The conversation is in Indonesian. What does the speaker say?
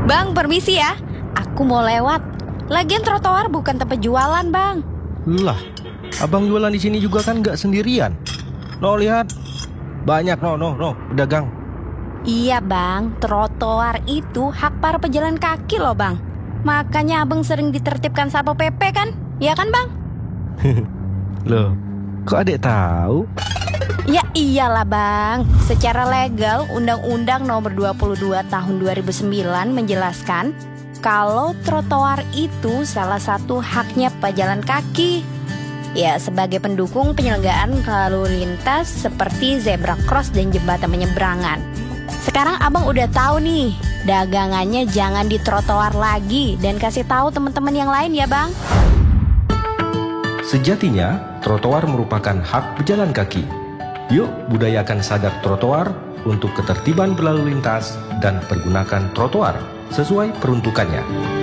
Bang, permisi ya. Aku mau lewat. Lagian trotoar bukan tempat jualan, Bang. Lah, abang jualan di sini juga kan nggak sendirian. No, lihat. Banyak, no, pedagang. Iya, Bang. Trotoar itu hak para pejalan kaki loh, Bang. Makanya abang sering ditertibkan Satpol PP kan? Iya kan, Bang? Loh, kok adek tahu? Ya iyalah, Bang. Secara legal, Undang-Undang Nomor 22 Tahun 2009 menjelaskan kalau trotoar itu salah satu haknya pejalan kaki. Ya, sebagai pendukung penyelenggaraan lalu lintas seperti zebra cross dan jembatan penyeberangan. Sekarang abang udah tahu nih, dagangannya jangan di trotoar lagi dan kasih tahu teman-teman yang lain ya, Bang. Sejatinya, trotoar merupakan hak pejalan kaki. Yuk budayakan sadar trotoar untuk ketertiban berlalu lintas dan pergunakan trotoar sesuai peruntukannya.